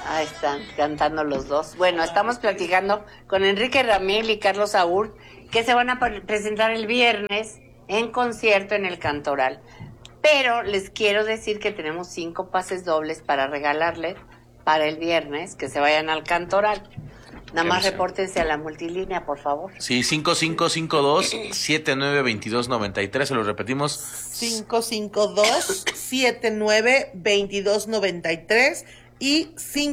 Ahí están cantando los dos. Bueno, estamos platicando con Enrique Ramil y Carlos Saúl, que se van a presentar el viernes en concierto en el Cantoral. Pero les quiero decir que tenemos 5 pases dobles para regalarles para el viernes, que se vayan al Cantoral. Nada más repórtense a la multilínea, por favor. Sí, 5552-792293, se lo repetimos. 552-792293 y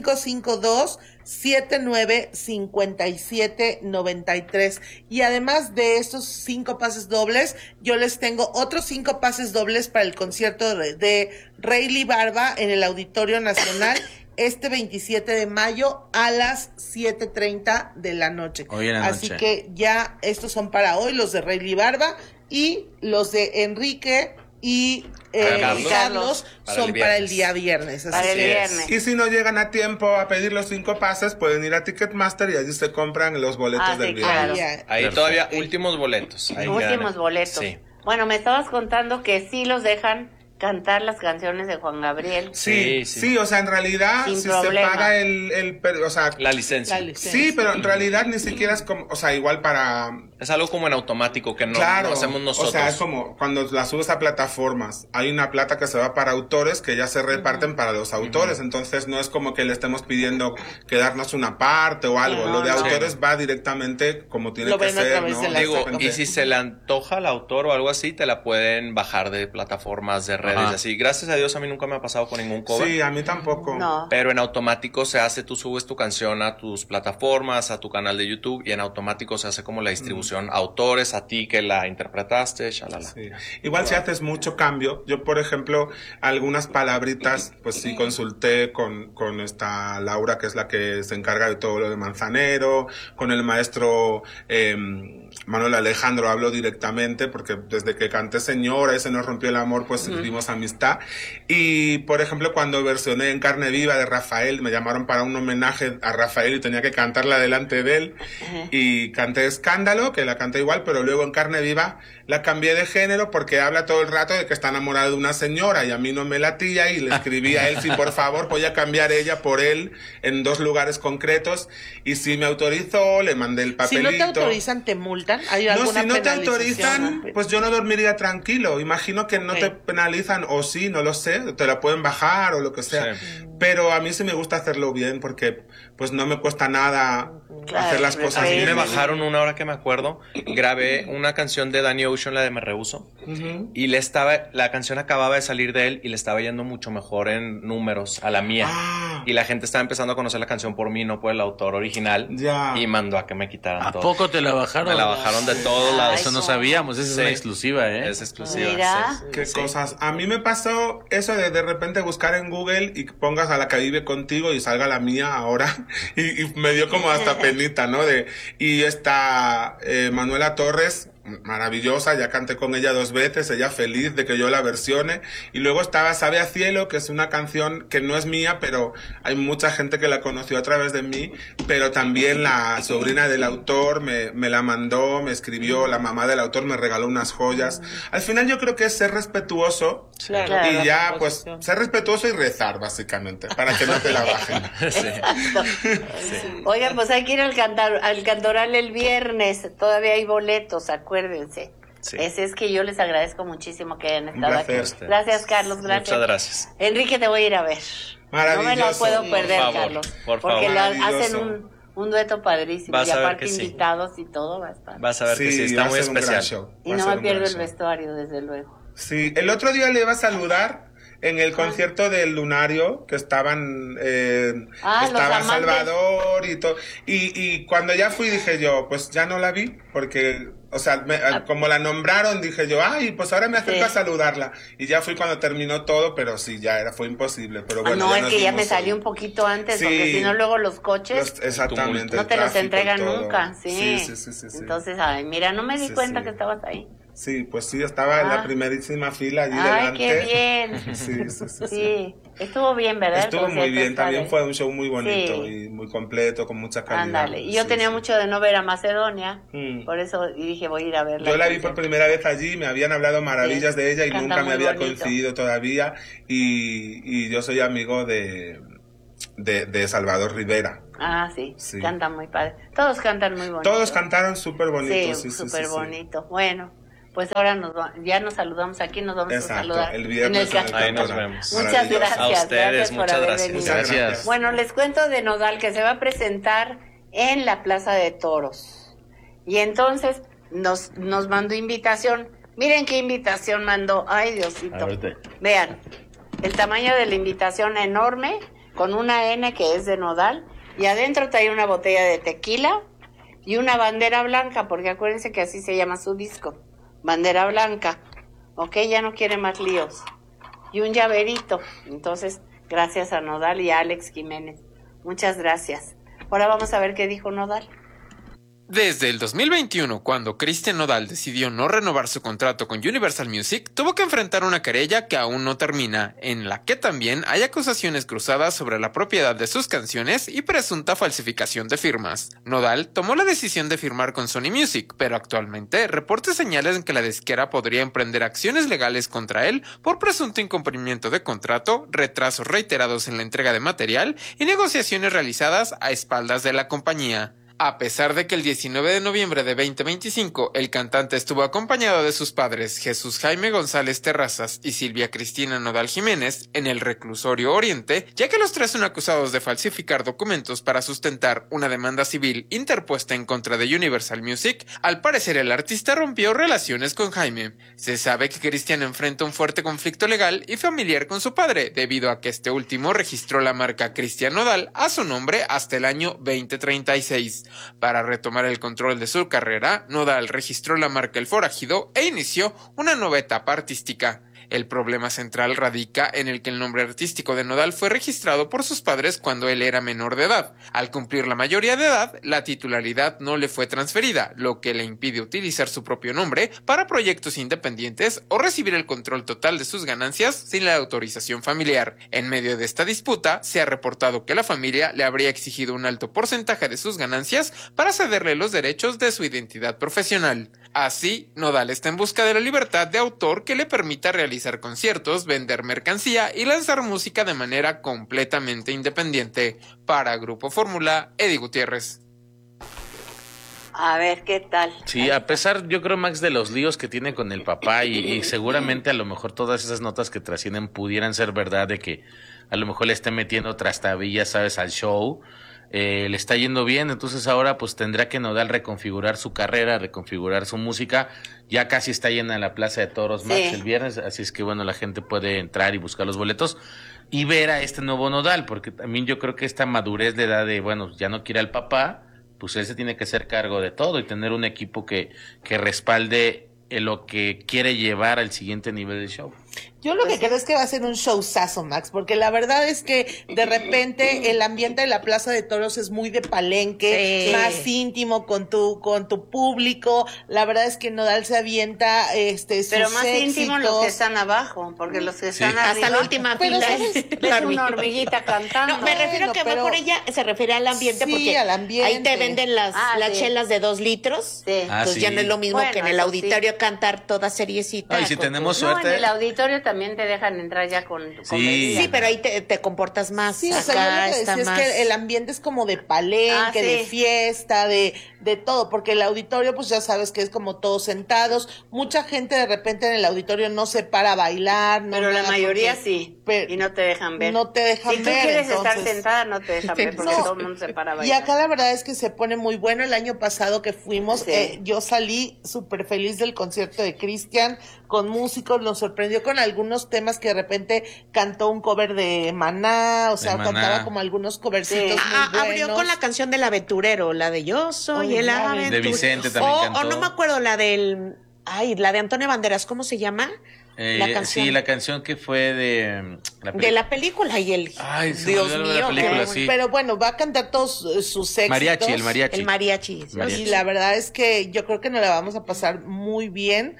552-795793. Y además de estos 5 pases dobles, yo les tengo otros 5 pases dobles para el concierto de Rayleigh Barba en el Auditorio Nacional este 27 de mayo a las 7:30 de la noche. Hoy en la Así noche. que ya estos son para hoy, los de Rayleigh Barba, y los de Enrique y Carlos son para el día viernes. Para el viernes. Y si no llegan a tiempo a pedir los 5 pases, pueden ir a Ticketmaster y allí se compran los boletos del viernes. Claro. Ahí todavía últimos boletos. Ahí Últimos quedan. boletos. Sí. Bueno, me estabas contando que sí los dejan cantar las canciones de Juan Gabriel. Sí, o sea, en realidad, Sin si problema. se paga o sea, La licencia. sí, pero en realidad ni siquiera es como, o sea, igual para... Es algo como en automático que no, Claro, no hacemos nosotros. o sea, es como cuando la subes a plataformas, hay una plata que se va para autores que ya se reparten para los autores, entonces no es como que le estemos pidiendo que darnos una parte o algo, lo de autores va directamente como tiene Lo que ven a ser, través ¿no? de la Digo, y si se le antoja al autor o algo así, te la pueden bajar de plataformas, de redes, así. Gracias a Dios a mí nunca me ha pasado con ningún cover. Sí, a mí tampoco. No. Pero en automático se hace, tú subes tu canción a tus plataformas, a tu canal de YouTube, y en automático se hace como la distribución a autores, a ti que la interpretaste, shalala. Sí. Igual si haces mucho cambio, yo por ejemplo, algunas palabritas, pues sí consulté con esta Laura, que es la que se encarga de todo lo de Manzanero, con el maestro Manuel Alejandro hablo directamente, porque desde que canté Señora y se nos rompió el amor, pues vivimos amistad. Y por ejemplo, cuando versioné En Carne Viva de Rafael, me llamaron para un homenaje a Rafael y tenía que cantarla delante de él, y canté Escándalo, que la canté igual, pero luego En Carne Viva la cambié de género porque habla todo el rato de que está enamorado de una señora y a mí no me latía, y le escribí a él si por favor podía cambiar ella por él en 2 lugares concretos, y si me autorizó, le mandé el Si papelito. no te autorizan, ¿te multan? ¿Hay No, alguna si no te penalización? autorizan, pues yo no dormiría tranquilo. Imagino que no te penalizan, o sí, no lo sé, te la pueden bajar o lo que sea. Sí. Pero a mí sí me gusta hacerlo bien porque pues no me cuesta nada hacer las cosas A mí bien. me bajaron una hora que me acuerdo, grabé una canción de Danny Ocean, la de Me Rehuso, y la canción acababa de salir de él y le estaba yendo mucho mejor en números a la mía. Y la gente estaba empezando a conocer la canción por mí, no por el autor original. Ya. Y mandó a que me quitaran ¿A todo. poco te la bajaron? Me la bajaron de todos lados. Eso no sabíamos, esa es una exclusiva, ¿eh? Es exclusiva. Mira. sí. Qué Sí. cosas. A mí me pasó eso de repente buscar en Google y pongas a la que vive contigo y salga la mía ahora. Y me dio como hasta penita, ¿no? Y esta Manuela Torres, maravillosa, ya canté con ella 2 veces, ella feliz de que yo la versione. Y luego estaba Sabe a Cielo, que es una canción que no es mía, pero hay mucha gente que la conoció a través de mí, pero también la sobrina del autor me la mandó, me escribió, la mamá del autor me regaló unas joyas. Al final yo creo que es ser respetuoso, Claro. y ya pues ser respetuoso y rezar básicamente, para que no te la bajen. Exacto. Oigan, pues hay que ir al Cantoral el viernes. Todavía hay boletos, acuérdense. Sí. Es que yo les agradezco muchísimo que hayan estado aquí. placer. Gracias, Carlos, gracias. Muchas gracias. Enrique, te voy a ir a ver. Maravilloso. No me lo puedo perder, Por favor, Carlos. por porque favor. hacen Maravilloso. un dueto padrísimo. Vas Y a ver aparte que sí. invitados y todo va a estar. Vas a ver que sí, está va a muy ser un gran especial. show. Y Va a no ser me un pierdo gran el show. vestuario, desde luego. Sí, el otro día le iba a saludar en el concierto del Lunario, que estaban, Los estaba amantes. Salvador y todo, y cuando ya fui dije yo, pues ya no la vi, porque, o sea, como la nombraron, dije yo, ay, pues ahora me acerco Sí. a saludarla, y ya fui cuando terminó todo, pero sí, fue imposible, pero bueno. no, es nos que ya vimos me salió hoy. un poquito antes, Sí. porque si no luego los coches Exactamente. no te el los tráfico, entregan todo. nunca. Sí. Sí. Entonces, ay, mira, no me di Sí, cuenta sí. que estabas ahí. Sí, pues sí, estaba en la Ah. primerísima fila allí Ay, delante. qué bien. Sí. Sí, estuvo bien, ¿verdad? El Estuvo muy concierto bien, está también de- fue un show muy bonito Sí. y muy completo, con mucha calidad. Ándale. Y yo Sí, tenía sí. mucho de no ver a Macedonia, Mm. por eso y dije, voy a ir a verla. Yo la vi por primera vez allí, me habían hablado maravillas Sí. de ella y Canta nunca me muy había bonito. coincidido todavía, y yo soy amigo de de Salvador Rivera. Ah, sí, Sí. canta muy padre. Todos cantan muy bonito. Todos cantaron súper bonito. Sí, súper bonito. Bueno, pues ahora ya nos saludamos aquí, nos vamos Exacto, a saludar. el viernes en el Ahí nos Cantoral. vemos. Muchas Maravilloso. gracias. A ustedes, gracias por muchas haber gracias. venido. Muchas Gracias. Bueno, les cuento de Nodal que se va a presentar en la Plaza de Toros. Y entonces nos mandó invitación. Miren qué invitación mandó. Ay, Diosito. Ahorita. Vean, el tamaño de la invitación enorme, con una N que es de Nodal, y adentro trae una botella de tequila y una bandera blanca, porque acuérdense que así se llama su disco, bandera blanca. Ok, ya no quiere más líos. Y un llaverito. Entonces, gracias a Nodal y a Alex Jiménez. Muchas gracias. Ahora vamos a ver qué dijo Nodal. Desde el 2021, cuando Cristian Nodal decidió no renovar su contrato con Universal Music, tuvo que enfrentar una querella que aún no termina, en la que también hay acusaciones cruzadas sobre la propiedad de sus canciones y presunta falsificación de firmas. Nodal tomó la decisión de firmar con Sony Music, pero actualmente reportes señalan que la disquera podría emprender acciones legales contra él por presunto incumplimiento de contrato, retrasos reiterados en la entrega de material y negociaciones realizadas a espaldas de la compañía. A pesar de que el 19 de noviembre de 2025 el cantante estuvo acompañado de sus padres Jesús Jaime González Terrazas y Silvia Cristina Nodal Jiménez en el reclusorio Oriente, ya que los tres son acusados de falsificar documentos para sustentar una demanda civil interpuesta en contra de Universal Music, al parecer el artista rompió relaciones con Jaime. Se sabe que Cristian enfrenta un fuerte conflicto legal y familiar con su padre, debido a que este último registró la marca Cristian Nodal a su nombre hasta el año 2036. Para retomar el control de su carrera, Nodal registró la marca El Forajido e inició una nueva etapa artística. El problema central radica en el que el nombre artístico de Nodal fue registrado por sus padres cuando él era menor de edad. Al cumplir la mayoría de edad, la titularidad no le fue transferida, lo que le impide utilizar su propio nombre para proyectos independientes o recibir el control total de sus ganancias sin la autorización familiar. En medio de esta disputa, se ha reportado que la familia le habría exigido un alto porcentaje de sus ganancias para cederle los derechos de su identidad profesional. Así, Nodal está en busca de la libertad de autor que le permita realizar conciertos, vender mercancía y lanzar música de manera completamente independiente. Para Grupo Fórmula, Eddie Gutiérrez. A ver, ¿qué tal? Sí, a pesar, yo creo, Max, de los líos que tiene con el papá y seguramente a lo mejor todas esas notas que trascienden pudieran ser verdad, de que a lo mejor le esté metiendo trastabillas, ¿sabes?, al show. Le está yendo bien, entonces ahora pues tendrá que Nodal reconfigurar su carrera, reconfigurar su música. Ya casi está llena la Plaza de Toros, Max, Sí. el viernes, así es que bueno, la gente puede entrar y buscar los boletos y ver a este nuevo Nodal, porque también yo creo que esta madurez de edad de, bueno, ya no quiere al papá, pues él se tiene que hacer cargo de todo y tener un equipo que respalde lo que quiere llevar al siguiente nivel del show. Yo lo que creo es que va a ser un showzazo, Max, porque la verdad es que de repente el ambiente de la Plaza de Toros es muy de palenque, Sí. más íntimo con tu público. La verdad es que Nodal se avienta sus Pero más íntimo los que éxitos. están abajo, porque los que Sí. están arriba... Hasta la última Pero, fila ¿sabes? es Es una hormiguita cantando. No, me refiero Bueno, que va pero- por ella, se refiere al ambiente, Sí, porque al ambiente. ahí te venden las Sí. chelas de 2 litros. Sí. Entonces sí. ya no es lo mismo Bueno, que en el eso auditorio sí. cantar toda seriecita. No, y si con tenemos No, en suerte. el auditorio también te dejan entrar ya con bebida. Sí, pero ahí te comportas más. Sí, o Acá sea, yo lo que está decía es más. que el ambiente es como de palenque, Ah, sí. de fiesta, de todo, porque el auditorio, pues ya sabes que es como todos sentados. Mucha gente de repente en el auditorio no se para a bailar. No Pero la nada, mayoría porque- sí. pero- Y no te dejan ver. no te dejan si tú ver, quieres estar entonces- sentada, no te dejan ver porque No, todo el mundo se para a Y bailar. acá la verdad es que se pone muy bueno. El año pasado que fuimos, Sí. yo salí súper feliz del concierto de Cristian, con músicos, nos sorprendió con algunos temas que de repente cantó un cover de Maná, o sea, De Maná. cantaba como algunos covercitos Sí. muy buenos. Abrió con la canción del aventurero, la de Yo soy Ay, el la aventurero. De Vicente también o cantó. no me acuerdo, la del... Ay, la de Antonio Banderas, ¿cómo se llama? La canción. Sí, la canción que fue de De la película y el... Ay, se me Dios olvidó la mío, película, qué- sí. Pero bueno, va a cantar todos sus éxitos. Mariachi, el mariachi. El mariachi. Mariachi. Y la verdad es que yo creo que nos la vamos a pasar muy bien.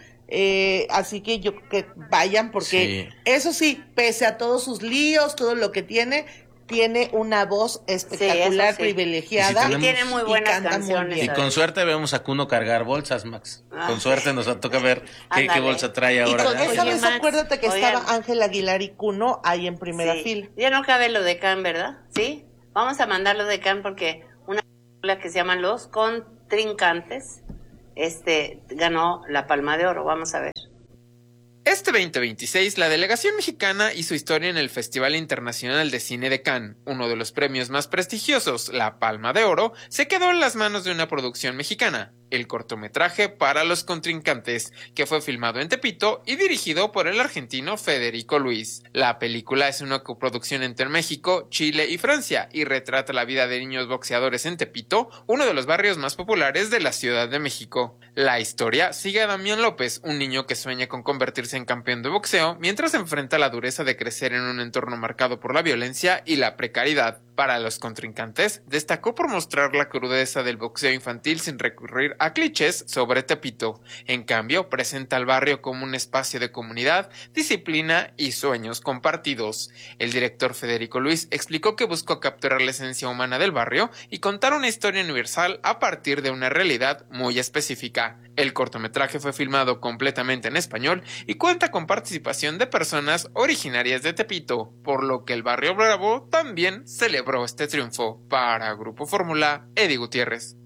Así que yo creo que vayan porque Sí. eso sí, pese a todos sus líos, todo lo que tiene, tiene una voz espectacular, eso sí. privilegiada. Y si tiene muy y buenas canta muy canciones. bien. Y con suerte vemos a Kuno cargar bolsas, Max. Ah. Con suerte nos toca ver qué Ándale. bolsa trae Y ahora. con esa Oye, vez Max, acuérdate que oigan. estaba Ángel Aguilar y Cuno ahí en primera Sí. fila. Ya no cabe lo de Cannes, ¿verdad? Sí. Vamos a mandarlo de Cannes porque una película que se llama Los Contrincantes ganó la Palma de Oro. Vamos a ver. Este 2026, la delegación mexicana hizo historia en el Festival Internacional de Cine de Cannes. Uno de los premios más prestigiosos, la Palma de Oro, se quedó en las manos de una producción mexicana, el cortometraje Para los Contrincantes, que fue filmado en Tepito y dirigido por el argentino Federico Luis. La película es una coproducción entre México, Chile y Francia y retrata la vida de niños boxeadores en Tepito, uno de los barrios más populares de la Ciudad de México. La historia sigue a Damián López, un niño que sueña con convertirse en campeón de boxeo mientras enfrenta la dureza de crecer en un entorno marcado por la violencia y la precariedad. Para los Contrincantes, destacó por mostrar la crudeza del boxeo infantil sin recurrir a clichés sobre Tepito. En cambio, presenta al barrio como un espacio de comunidad, disciplina y sueños compartidos. El director Federico Luis explicó que buscó capturar la esencia humana del barrio y contar una historia universal a partir de una realidad muy específica. El cortometraje fue filmado completamente en español y cuenta con participación de personas originarias de Tepito, por lo que el barrio Bravo también celebró este triunfo. Para Grupo Fórmula, Eddie Gutiérrez.